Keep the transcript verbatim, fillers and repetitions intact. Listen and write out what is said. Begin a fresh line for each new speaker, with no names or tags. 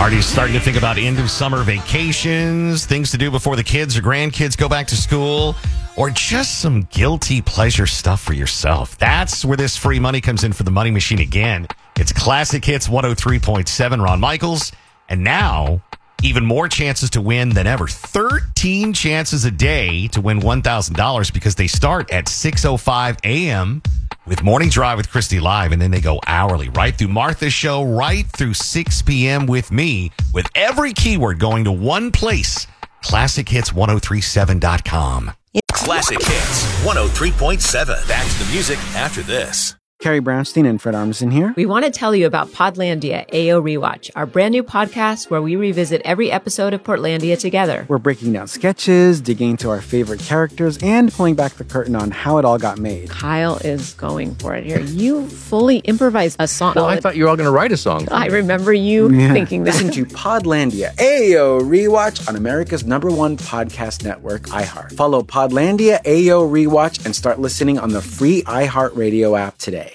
Already starting to think about end of summer vacations, things to do before the kids or grandkids go back to school, or just some guilty pleasure stuff for yourself. That's where this free money comes in for the Money Machine again. It's Classic Hits one oh three point seven, Ron Michaels. And now, even more chances to win than ever. thirteen chances a day to win one thousand dollars because they start at six oh five a.m. with Morning Drive with Christy Live, and then they go hourly, right through Martha's show, right through six p.m. with me, with every keyword going to one place, classic hits ten thirty-seven dot com.
Classic Hits one oh three point seven. Back to the music after this.
Carrie Brownstein and Fred Armisen here.
We want to tell you about Podlandia A O Rewatch, our brand new podcast where we revisit every episode of Portlandia together.
We're breaking down sketches, digging into our favorite characters, and pulling back the curtain on how it all got made.
Kyle is going for it here. You fully improvised a song.
Well, I thought you were all going to write a song.
I remember you
Yeah.
thinking that.
Listen to Podlandia A O Rewatch on America's number one podcast network, iHeart. Follow Podlandia A O Rewatch and start listening on the free iHeartRadio app today.